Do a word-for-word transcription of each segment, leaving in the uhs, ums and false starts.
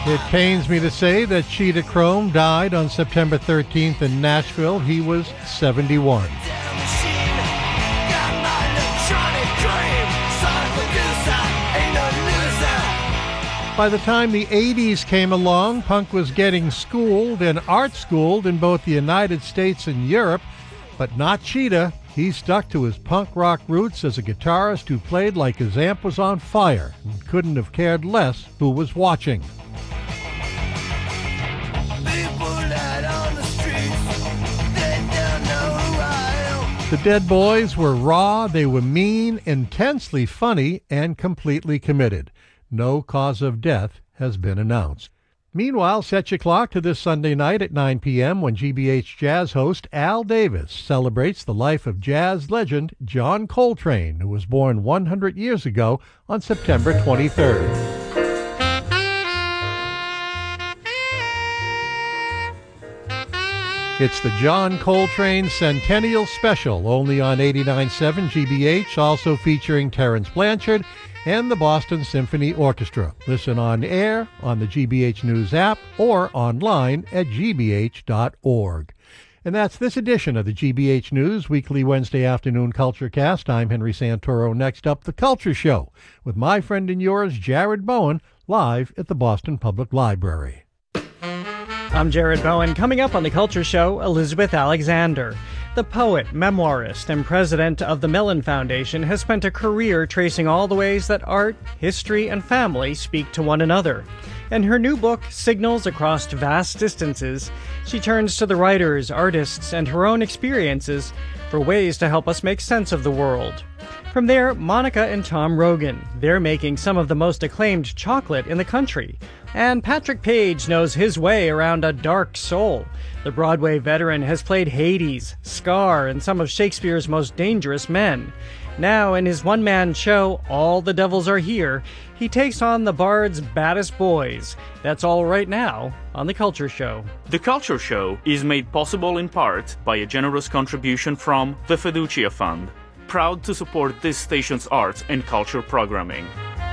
It pains me to say that Cheetah Chrome died on September thirteenth in Nashville. He was seventy-one. By the time the eighties came along, punk was getting schooled and art-schooled in both the United States and Europe, but not Cheetah. He stuck to his punk rock roots as a guitarist who played like his amp was on fire and couldn't have cared less who was watching. The Dead Boys were raw, they were mean, intensely funny, and completely committed. No cause of death has been announced. Meanwhile, set your clock to this Sunday night at nine p.m. when G B H Jazz host Al Davis celebrates the life of jazz legend John Coltrane, who was born one hundred years ago on September twenty-third. It's the John Coltrane Centennial Special, only on eighty-nine point seven G B H, also featuring Terence Blanchard and the Boston Symphony Orchestra. Listen on air, on the G B H News app, or online at g b h dot org. And that's this edition of the G B H News Weekly Wednesday Afternoon Culture Cast. I'm Henry Santoro. Next up, The Culture Show, with my friend and yours, Jared Bowen, live at the Boston Public Library. I'm Jared Bowen. Coming up on The Culture Show, Elizabeth Alexander. The poet, memoirist, and president of the Mellon Foundation has spent a career tracing all the ways that art, history, and family speak to one another. In her new book, Signals Across Vast Distances, she turns to the writers, artists, and her own experiences for ways to help us make sense of the world. From there, Monica and Tom Rogan. They're making some of the most acclaimed chocolate in the country. And Patrick Page knows his way around a dark soul. The Broadway veteran has played Hades, Scar, and some of Shakespeare's most dangerous men. Now, in his one-man show, All the Devils Are Here, he takes on the Bard's baddest boys. That's all right now on The Culture Show. The Culture Show is made possible in part by a generous contribution from the Fiducia Fund, proud to support this station's arts and culture programming.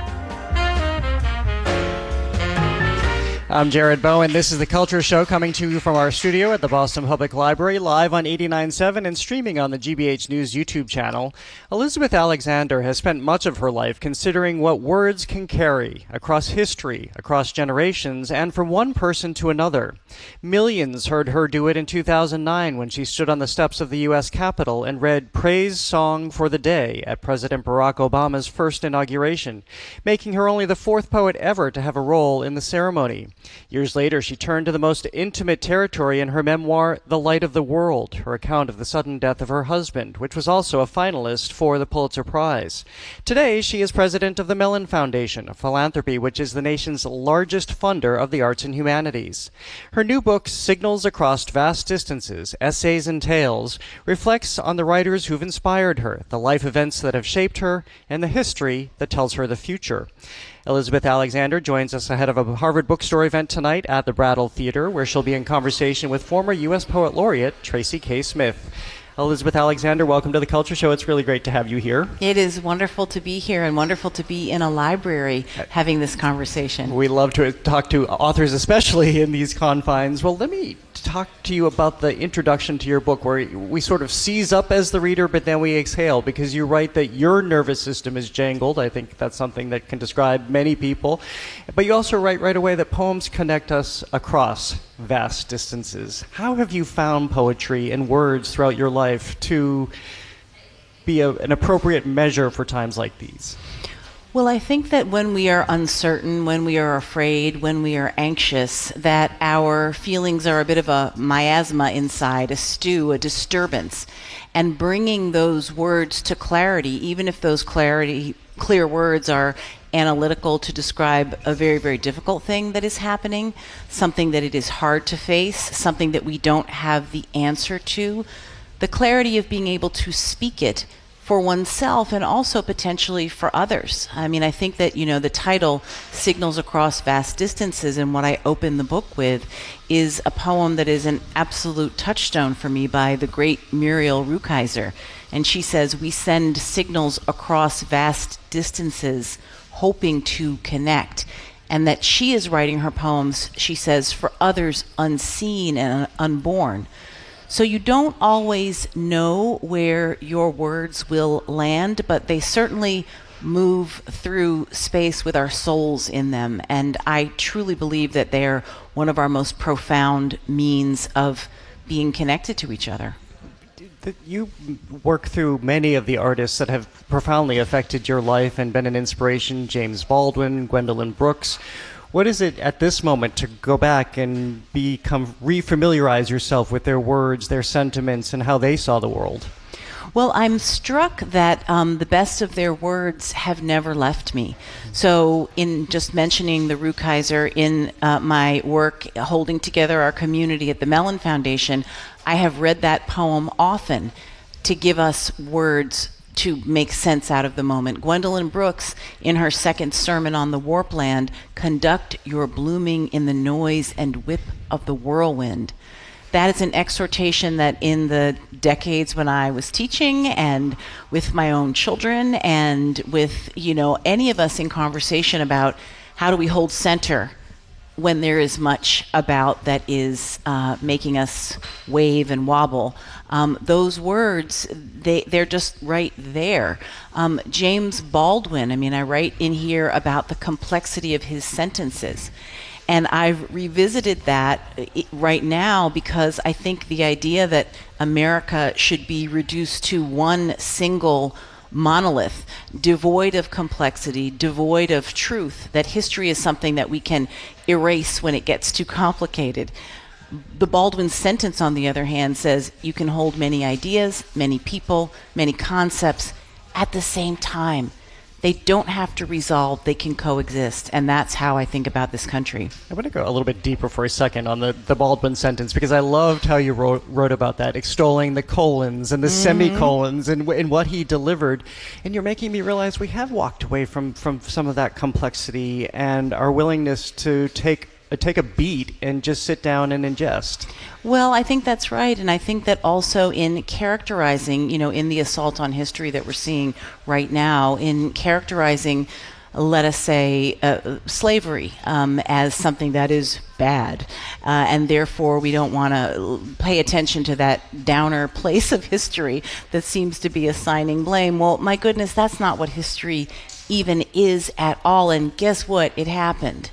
I'm Jared Bowen. This is The Culture Show, coming to you from our studio at the Boston Public Library, live on eighty-nine point seven and streaming on the G B H News YouTube channel. Elizabeth Alexander has spent much of her life considering what words can carry across history, across generations, and from one person to another. Millions heard her do it in two thousand nine when she stood on the steps of the U S Capitol and read Praise Song for the Day at President Barack Obama's first inauguration, making her only the fourth poet ever to have a role in the ceremony. Years later, she turned to the most intimate territory in her memoir, The Light of the World, her account of the sudden death of her husband, which was also a finalist for the Pulitzer Prize. Today, she is president of the Mellon Foundation, a philanthropy which is the nation's largest funder of the arts and humanities. Her new book, Signals Across Vast Distances, Essays and Tales, reflects on the writers who've inspired her, the life events that have shaped her, and the history that tells her the future. Elizabeth Alexander joins us ahead of a Harvard Bookstore event tonight at the Brattle Theater, where she'll be in conversation with former U S Poet Laureate Tracy K. Smith. Elizabeth Alexander, welcome to The Culture Show. It's really great to have you here. It is wonderful to be here and wonderful to be in a library having this conversation. We love to talk to authors, especially in these confines. Well, let me talk to you about the introduction to your book, where we sort of seize up as the reader, but then we exhale, because you write that your nervous system is jangled. I think that's something that can describe many people. But you also write right away that poems connect us across vast distances. How have you found poetry and words throughout your life to be a, an appropriate measure for times like these? Well, I think that when we are uncertain, when we are afraid, when we are anxious, that our feelings are a bit of a miasma inside, a stew, a disturbance. And bringing those words to clarity, even if those clarity, clear words are analytical to describe a very, very difficult thing that is happening, something that it is hard to face, something that we don't have the answer to, the clarity of being able to speak it for oneself and also potentially for others. I mean, I think that, you know, the title, Signals Across Vast Distances, and what I open the book with is a poem that is an absolute touchstone for me by the great Muriel Rukeyser. And she says, "We send signals across vast distances, hoping to connect." and that she is writing her poems, she says, for others unseen and unborn. So you don't always know where your words will land, but they certainly move through space with our souls in them. And I truly believe that they're one of our most profound means of being connected to each other. You work through many of the artists that have profoundly affected your life and been an inspiration, James Baldwin, Gwendolyn Brooks. What is it at this moment to go back and become refamiliarize yourself with their words, their sentiments, and how they saw the world? Well, I'm struck that um, the best of their words have never left me. So in just mentioning the Rukeyser in uh, my work holding together our community at the Mellon Foundation, I have read that poem often to give us words to make sense out of the moment. Gwendolyn Brooks, in her second sermon on the Warpland, conduct your blooming in the noise and whip of the whirlwind. That is an exhortation that in the decades when I was teaching and with my own children and with, you know, any of us in conversation about how do we hold center when there is much about that is uh, making us wave and wobble. Um, those words, they, they're just right there. Um, James Baldwin, I mean, I write in here about the complexity of his sentences. And I've revisited that right now because I think the idea that America should be reduced to one single monolith, devoid of complexity, devoid of truth, that history is something that we can erase when it gets too complicated. The Baldwin sentence, on the other hand, says you can hold many ideas, many people, many concepts at the same time. They don't have to resolve, they can coexist. And that's how I think about this country. I want to go a little bit deeper for a second on the, the Baldwin sentence, because I loved how you wrote, wrote about that, extolling the colons and the mm-hmm. semicolons and, and what he delivered. And you're making me realize we have walked away from, from some of that complexity and our willingness to take take a beat and just sit down and ingest. Well, I think that's right. And I think that also in characterizing, you know, in the assault on history that we're seeing right now, in characterizing, let us say, uh, slavery um, as something that is bad. Uh, and therefore, we don't want to pay attention to that downer place of history that seems to be assigning blame. Well, my goodness, that's not what history even is at all. And guess what? It happened.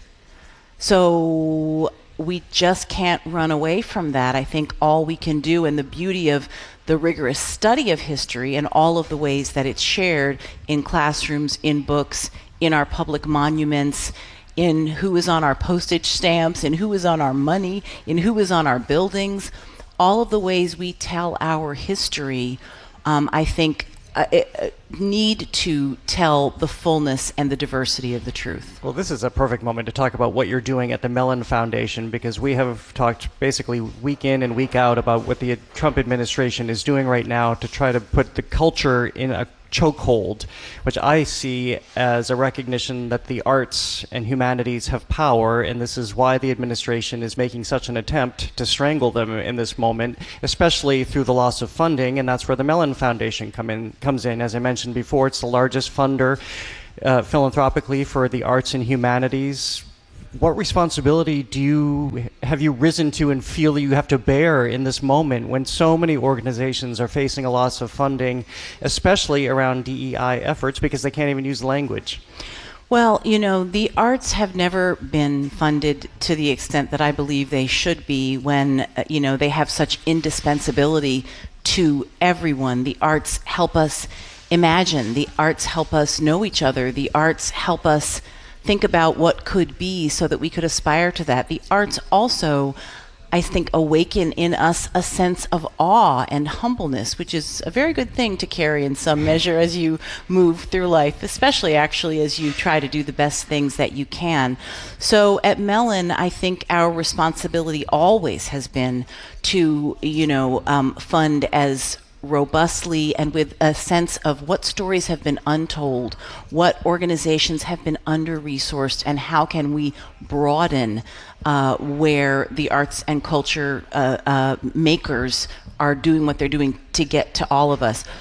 So we just can't run away from that. I think all we can do, and the beauty of the rigorous study of history and all of the ways that it's shared in classrooms, in books, in our public monuments, in who is on our postage stamps, in who is on our money, in who is on our buildings, all of the ways we tell our history, um, I think, Uh, it, need to tell the fullness and the diversity of the truth. Well, this is a perfect moment to talk about what you're doing at the Mellon Foundation, because we have talked basically week in and week out about what the Trump administration is doing right now to try to put the culture in a chokehold, which I see as a recognition that the arts and humanities have power, and this is why the administration is making such an attempt to strangle them in this moment, especially through the loss of funding, and that's where the Mellon Foundation come in, comes in. As I mentioned before, it's the largest funder uh, philanthropically for the arts and humanities. What responsibility do you have you risen to and feel that you have to bear in this moment when so many organizations are facing a loss of funding, especially around D E I efforts, because they can't even use language? Well, you know, the arts have never been funded to the extent that I believe they should be when, uh, you know, they have such indispensability to everyone. The arts help us imagine. The arts help us know each other. The arts help us think about what could be so that we could aspire to that. The arts also, I think, awaken in us a sense of awe and humbleness, which is a very good thing to carry in some measure as you move through life, especially actually as you try to do the best things that you can. So at Mellon, I think our responsibility always has been to, you know, um, fund as robustly and with a sense of what stories have been untold, what organizations have been under-resourced, and how can we broaden uh, where the arts and culture uh, uh, makers are doing what they're doing to get to all of us.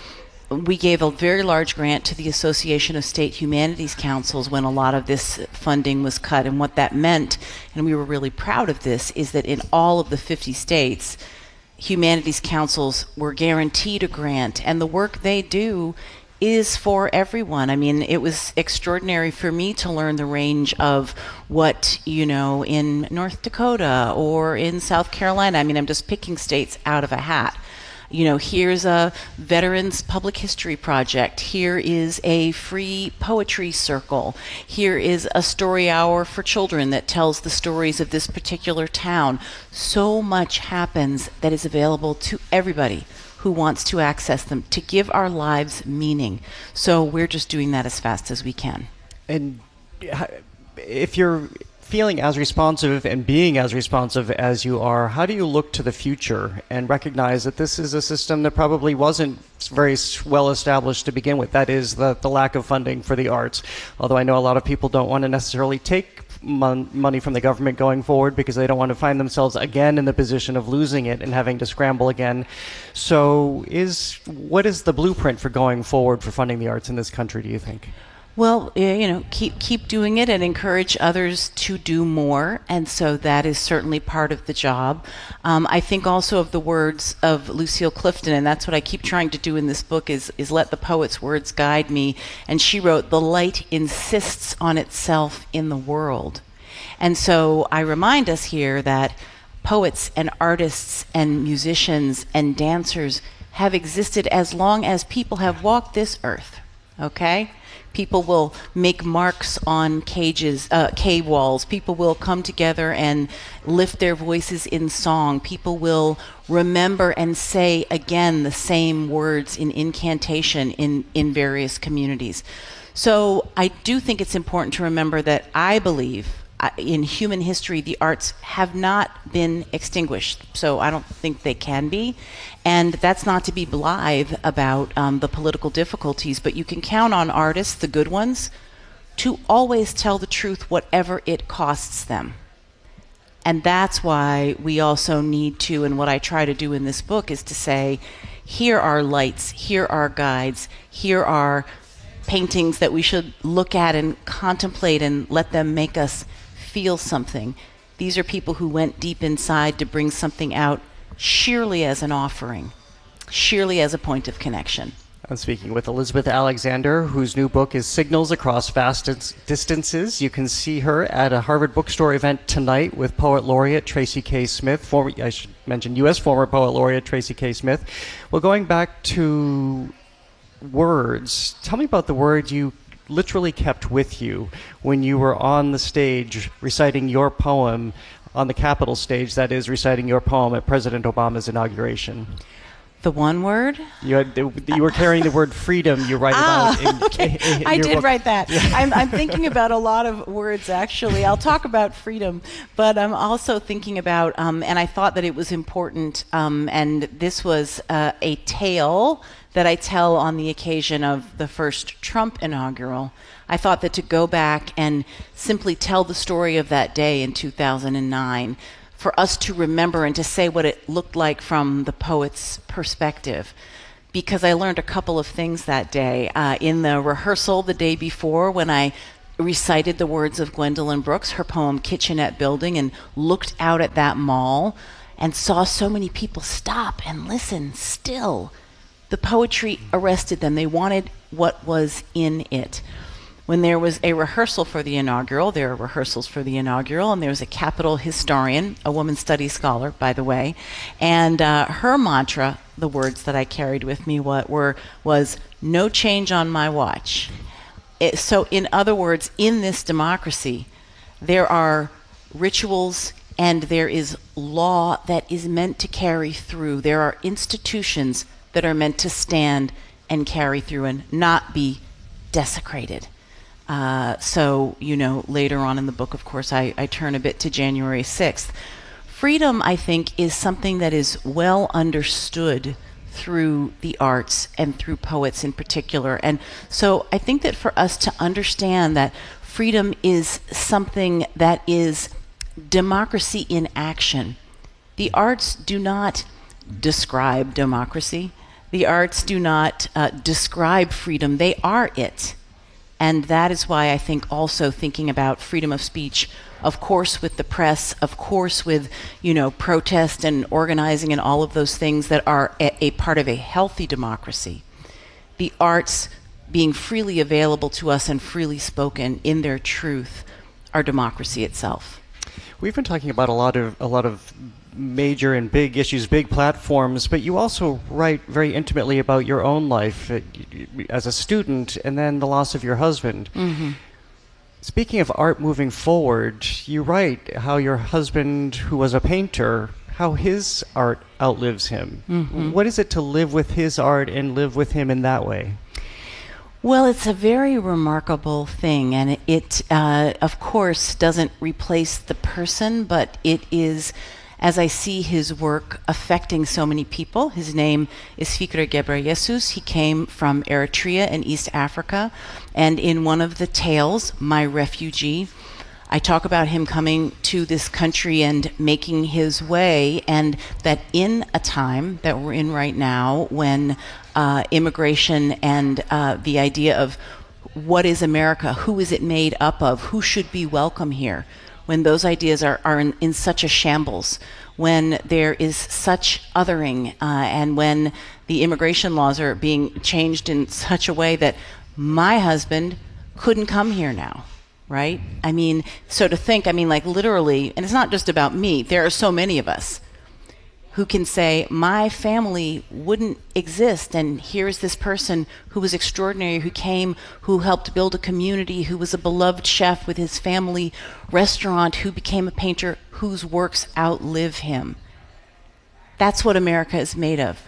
we gave a very large grant to the Association of State Humanities Councils when a lot of this funding was cut. And what that meant, and we were really proud of this, is that in all of the fifty states, humanities councils were guaranteed a grant, and the work they do is for everyone. I mean, it was extraordinary for me to learn the range of what, you know, in North Dakota or in South Carolina. I mean, I'm just picking states out of a hat. You know, here's a Veterans Public History Project. Here is a free poetry circle. Here is a story hour for children that tells the stories of this particular town. So much happens that is available to everybody who wants to access them, to give our lives meaning. So we're just doing that as fast as we can. And if you're feeling as responsive and being as responsive as you are, how do you look to the future and recognize that this is a system that probably wasn't very well established to begin with? That is the, the lack of funding for the arts. Although I know a lot of people don't want to necessarily take mon- money from the government going forward because they don't want to find themselves again in the position of losing it and having to scramble again. So is what is the blueprint for going forward for funding the arts in this country, do you think? Well, you know, keep keep doing it and encourage others to do more, and so that is certainly part of the job. Um, I think also of the words of Lucille Clifton, and that's what I keep trying to do in this book, is is let the poet's words guide me. And she wrote, "The light insists on itself in the world." And so I remind us here that poets and artists and musicians and dancers have existed as long as people have walked this earth, okay? People will make marks on cages, uh, cave walls. People will come together and lift their voices in song. People will remember and say again the same words in incantation in, in various communities. So I do think it's important to remember that I believe in human history, the arts have not been extinguished. So I don't think they can be. And that's not to be blithe about um, the political difficulties, but you can count on artists, the good ones, to always tell the truth whatever it costs them. And that's why we also need to, and what I try to do in this book is to say, here are lights, here are guides, here are paintings that we should look at and contemplate and let them make us feel something. These are people who went deep inside to bring something out sheerly as an offering, sheerly as a point of connection. I'm speaking with Elizabeth Alexander, whose new book is Signals Across Vast Distances. You can see her at a Harvard Bookstore event tonight with Poet Laureate Tracy K. Smith, former, I should mention U S former Poet Laureate Tracy K. Smith. Well, going back to words, tell me about the word you literally kept with you when you were on the stage reciting your poem on the Capitol stage, that is, reciting your poem at President Obama's inauguration. The one word? You had, you were carrying the word freedom. You write ah, about in, okay. in, in I your did book. write that. I'm, I'm thinking about a lot of words, actually. I'll talk about freedom, but I'm also thinking about, um, and I thought that it was important, um, and this was uh, a tale that I tell on the occasion of the first Trump inaugural. I thought that to go back and simply tell the story of that day in two thousand nine, for us to remember and to say what it looked like from the poet's perspective. Because I learned a couple of things that day. Uh, in the rehearsal the day before, when I recited the words of Gwendolyn Brooks, her poem Kitchenette Building, and looked out at that mall and saw so many people stop and listen still. The poetry arrested them. They wanted what was in it. When there was a rehearsal for the inaugural, there are rehearsals for the inaugural, and there was a Capitol historian, a woman studies scholar, by the way, and uh, her mantra, the words that I carried with me, what were was "No change on my watch." It, so, in other words, in this democracy, there are rituals and there is law that is meant to carry through. There are institutions that are meant to stand and carry through and not be desecrated. Uh, so, you know, later on in the book, of course, I, I turn a bit to January sixth. Freedom, I think, is something that is well understood through the arts and through poets in particular. And so I think that for us to understand that freedom is something that is democracy in action. The arts do not describe democracy. The arts do not uh, describe freedom, they are it. And that is why I think also thinking about freedom of speech, of course with the press, of course with, you know, protest and organizing and all of those things that are a, a part of a healthy democracy. The arts being freely available to us and freely spoken in their truth are democracy itself. We've been talking about a lot of a lot of major and big issues, big platforms, but you also write very intimately about your own life uh, as a student and then the loss of your husband. Mm-hmm. Speaking of art moving forward, you write how your husband, who was a painter, how his art outlives him. Mm-hmm. What is it to live with his art and live with him in that way? Well, it's a very remarkable thing, and it, it uh, of course, doesn't replace the person, but it is, as I see his work affecting so many people. His name is Fikret Gebreyesus. He came from Eritrea in East Africa, and in one of the tales, My Refugee, I talk about him coming to this country and making his way, and that in a time that we're in right now when uh, immigration and uh, the idea of what is America, who is it made up of, who should be welcome here, when those ideas are, are in, in such a shambles, when there is such othering, uh, and when the immigration laws are being changed in such a way that my husband couldn't come here now. Right? I mean, so to think, I mean, like literally, and it's not just about me, there are so many of us who can say, my family wouldn't exist, and here's this person who was extraordinary, who came, who helped build a community, who was a beloved chef with his family restaurant, who became a painter, whose works outlive him. That's what America is made of.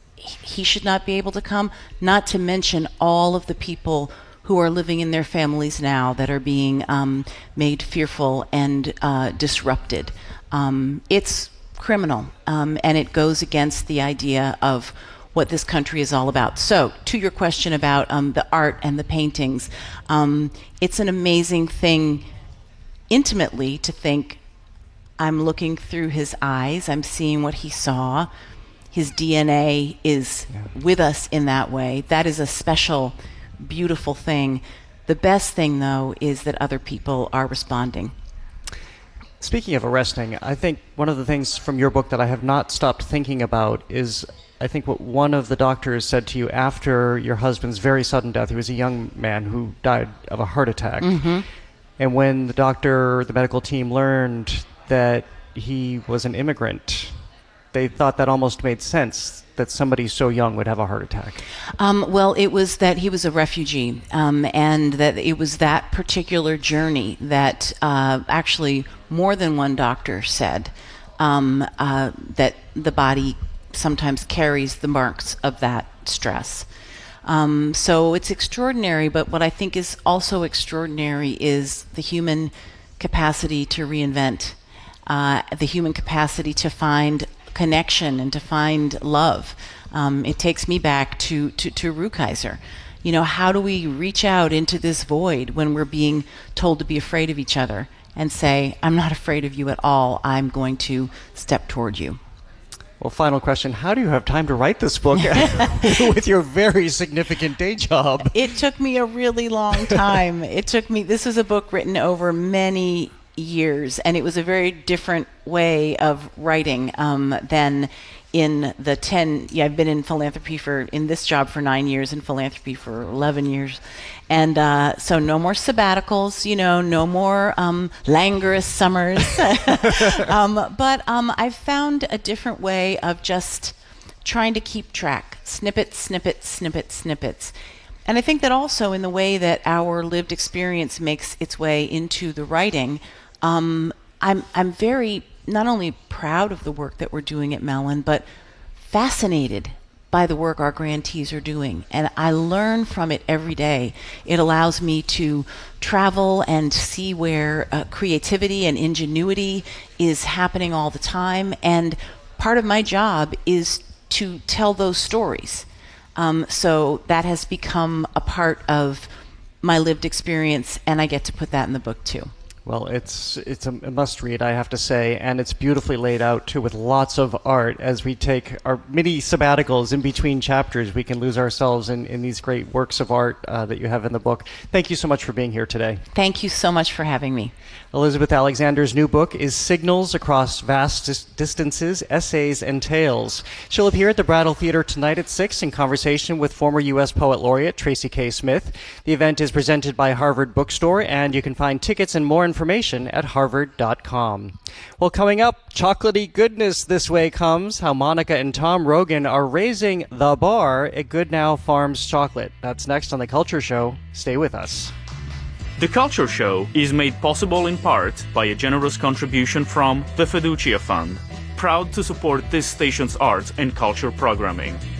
He should not be able to come, not to mention all of the people who are living in their families now that are being um, made fearful and uh, disrupted. Um, it's criminal, um, and it goes against the idea of what this country is all about. So, to your question about um, the art and the paintings, um, it's an amazing thing intimately to think, I'm looking through his eyes, I'm seeing what he saw. His D N A is yeah. with us in that way. That is a special, beautiful thing. The best thing, though, is that other people are responding. Speaking of arresting, I think one of the things from your book that I have not stopped thinking about is, I think what one of the doctors said to you after your husband's very sudden death. He was a young man who died of a heart attack. Mm-hmm. And when the doctor, the medical team learned that he was an immigrant, they thought that almost made sense, that somebody so young would have a heart attack. Um, well, it was that he was a refugee, um, and that it was that particular journey that uh, actually more than one doctor said um, uh, that the body sometimes carries the marks of that stress. Um, so it's extraordinary, but what I think is also extraordinary is the human capacity to reinvent, uh, the human capacity to find connection and to find love. Um, it takes me back to, to, to Rukeyser. You know, how do we reach out into this void when we're being told to be afraid of each other and say, I'm not afraid of you at all, I'm going to step toward you? Well, final question. How do you have time to write this book with your very significant day job? It took me a really long time. It took me, this was a book written over many years, and it was a very different way of writing um, than in the ten, yeah, I've been in philanthropy for, in this job for nine years, in philanthropy for eleven years. And uh, so no more sabbaticals, you know, no more um, languorous summers. um, but um, I've found a different way of just trying to keep track, snippets, snippets, snippets, snippets. And I think that also in the way that our lived experience makes its way into the writing, um, I'm I'm very not only proud of the work that we're doing at Mellon, but fascinated by the work our grantees are doing. And I learn from it every day. It allows me to travel and see where uh, creativity and ingenuity is happening all the time. And part of my job is to tell those stories. Um, so that has become a part of my lived experience, and I get to put that in the book too. Well, it's it's a must-read, I have to say, and it's beautifully laid out, too, with lots of art. As we take our mini sabbaticals in between chapters, we can lose ourselves in, in these great works of art uh, that you have in the book. Thank you so much for being here today. Thank you so much for having me. Elizabeth Alexander's new book is Signals Across Vast Dis- Distances, Essays and Tales. She'll appear at the Brattle Theater tonight at six in conversation with former U S Poet Laureate Tracy K. Smith. The event is presented by Harvard Bookstore, and you can find tickets and more information at harvard dot com. Well, coming up, chocolatey goodness this way comes, how Monica and Tom Rogan are raising the bar at Goodnow Farms Chocolate. That's next on The Culture Show. Stay with us. The Culture Show is made possible in part by a generous contribution from the Fiducia Fund, proud to support this station's arts and culture programming.